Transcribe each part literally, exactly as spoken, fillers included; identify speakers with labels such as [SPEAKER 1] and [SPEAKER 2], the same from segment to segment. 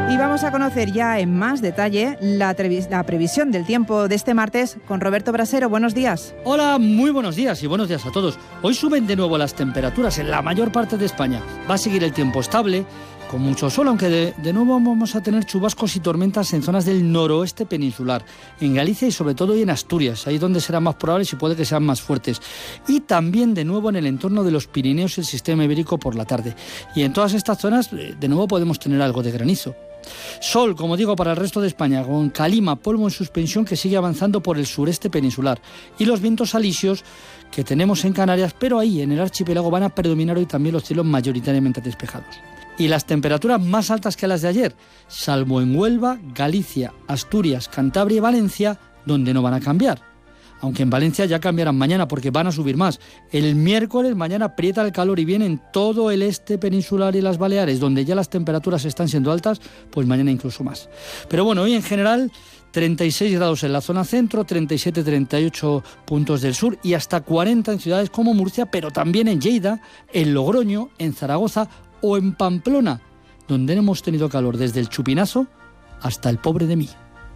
[SPEAKER 1] Y vamos a conocer ya en más detalle la, trevi- la previsión del tiempo de este martes con Roberto Brasero. Buenos días.
[SPEAKER 2] Hola, muy buenos días y buenos días a todos. Hoy suben de nuevo las temperaturas en la mayor parte de España. Va a seguir el tiempo estable, con mucho sol, aunque de, de nuevo vamos a tener chubascos y tormentas en zonas del noroeste peninsular, en Galicia y sobre todo y en Asturias, ahí donde serán más probables y puede que sean más fuertes. Y también de nuevo en el entorno de los Pirineos y el sistema ibérico por la tarde. Y en todas estas zonas de nuevo podemos tener algo de granizo. Sol, como digo, para el resto de España, con calima, polvo en suspensión que sigue avanzando por el sureste peninsular. Y los vientos alisios que tenemos en Canarias, pero ahí en el archipiélago van a predominar hoy también los cielos mayoritariamente despejados. Y las temperaturas más altas que las de ayer, salvo en Huelva, Galicia, Asturias, Cantabria y Valencia, donde no van a cambiar. Aunque en Valencia ya cambiarán mañana porque van a subir más. El miércoles mañana aprieta el calor y viene en todo el este peninsular y las Baleares, donde ya las temperaturas están siendo altas, pues mañana incluso más. Pero bueno, hoy en general treinta y seis grados en la zona centro, treinta y siete, treinta y ocho puntos del sur y hasta cuarenta en ciudades como Murcia, pero también en Lleida, en Logroño, en Zaragoza o en Pamplona, donde hemos tenido calor desde el Chupinazo hasta el Pobre de mí.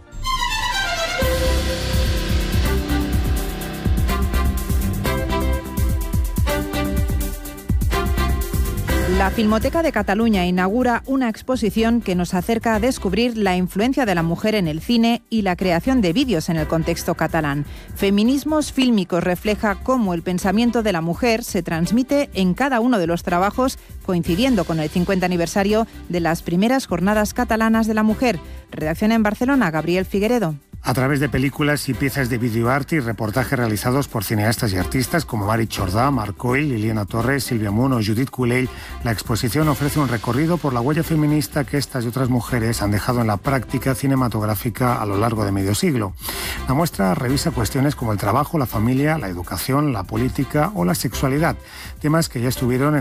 [SPEAKER 1] La Filmoteca de Cataluña inaugura una exposición que nos acerca a descubrir la influencia de la mujer en el cine y la creación de vídeos en el contexto catalán. Feminismos Fílmicos refleja cómo el pensamiento de la mujer se transmite en cada uno de los trabajos, coincidiendo con el cincuenta aniversario de las primeras jornadas catalanas de la mujer. Redacción en Barcelona, Gabriel Figueredo.
[SPEAKER 3] A través de películas y piezas de videoarte y reportajes realizados por cineastas y artistas como Mari Chordà, Marc Coll, Liliana Torres, Silvia Muno o Judith Culell, la exposición ofrece un recorrido por la huella feminista que estas y otras mujeres han dejado en la práctica cinematográfica a lo largo de medio siglo. La muestra revisa cuestiones como el trabajo, la familia, la educación, la política o la sexualidad, temas que ya estuvieron en